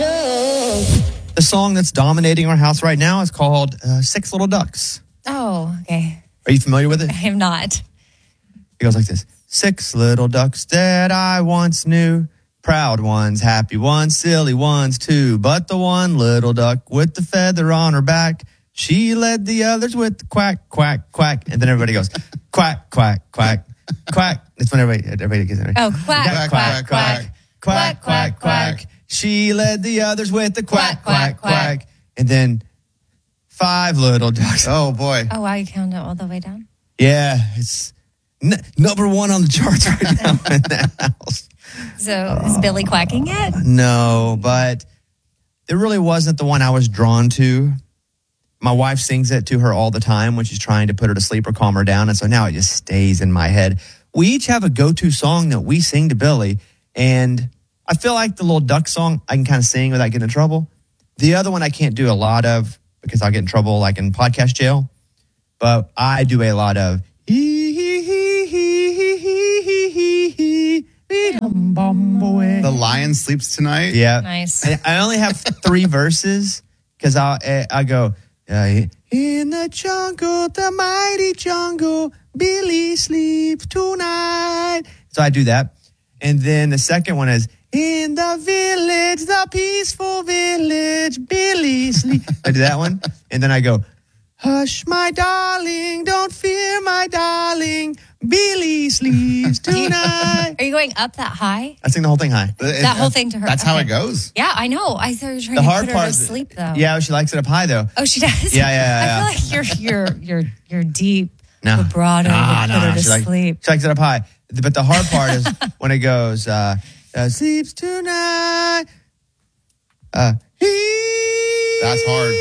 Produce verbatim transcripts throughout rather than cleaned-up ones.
Show. The song that's dominating our house right now is called uh, Six Little Ducks. Oh, okay. Are you familiar with it? I am not. It goes like this. Six little ducks that I once knew. Proud ones, happy ones, silly ones too. But the one little duck with the feather on her back, she led the others with the quack, quack, quack. And then everybody goes, quack, quack, quack, quack. That's when everybody, everybody gets it. Oh, quack, quack, quack, quack, quack, quack, quack. She led the others with the quack, quack, quack. And then five little ducks. Oh, boy. Oh, wow, you counted it all the way down? Yeah, it's n- number one on the charts right now in that house. So is Billy quacking yet? No, but it really wasn't the one I was drawn to. My wife sings it to her all the time when she's trying to put her to sleep or calm her down. And so now it just stays in my head. We each have a go-to song that we sing to Billy. And I feel like the little duck song I can kind of sing without getting in trouble. The other one I can't do a lot of because I'll get in trouble like in podcast jail. But I do a lot of The Lion Sleeps Tonight. Yeah. Nice. I, I only have three verses because I I go, uh, in the jungle, the mighty jungle, Billy sleeps tonight. So I do that. And then the second one is, in the village, the peaceful village, Billy sleeps. I do that one. And then I go, hush, my darling, don't fear, my darling, Billy sleeps tonight. Are you going up that high? I sing the whole thing high. That whole thing to her. That's how Okay. it goes. Yeah, I know. I thought you were trying The to hard put part her to is- sleep, though. Yeah, she likes it up high, though. Oh, she does? Yeah, yeah, yeah. I feel like you're you're you're you're deep No. vibrato Nah, to put nah, her to she like- sleep. She likes it up high. But the hard part is when it goes, uh, uh, sleeps tonight. Uh, That's hard.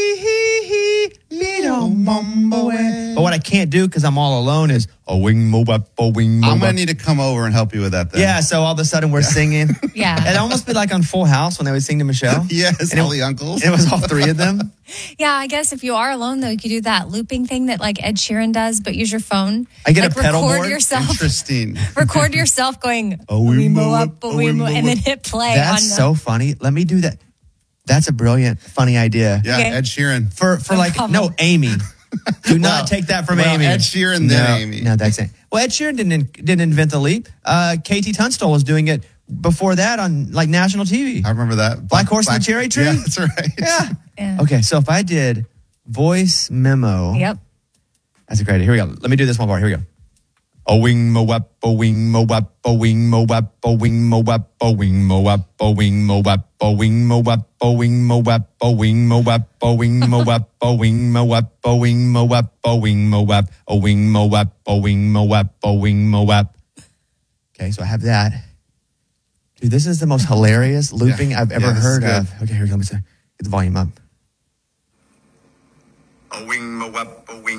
But what I can't do because I'm all alone is a wing mo up, a wing mo I'm going up. to need to come over and help you with that then. Yeah, so all of a sudden we're singing. Yeah. It'd almost be like on Full House when they would sing to Michelle. Yes, And all it, the uncles. and it was all three of them. Yeah, I guess if you are alone, though, you could do that looping thing that like Ed Sheeran does, but use your phone. I get like, a pedal record board. yourself. Interesting. Record yourself going, A wee mo mo up, up, a a wee wee mo, mo and then up. hit play. That's on the, so funny. Let me do that. That's a brilliant, funny idea. Yeah, Okay. Ed Sheeran. For for No like problem. no Amy. Do not Well, take that from well, Amy. Ed Sheeran, no, then Amy. No, that's it. Well, Ed Sheeran didn't in- didn't invent the leap. Uh, K T Tunstall was doing it before that on like national T V. I remember that. Black Horse and the Cherry Tree? Yeah, that's right. Yeah. Yeah. Okay, so if I did voice memo, Yep. that's a great idea. Here we go. Let me do this one more. Here we go. A wing mo up, a wing mo up, a wing mo up, a wing mo up, a wing mo up, a wing mo up, a wing mo up, a wing mo up, a wing mo up, a wing mo up, a wing mo up, a wing mo up, a wing mo up, a wing mo up, a wing mo up, a wing mo up. Okay, so I have that. Dude, this is the most hilarious looping Yeah. I've ever Yeah, this is heard good. of. Okay, here we go. Let me see. Get the volume up. A wing mo up, a wing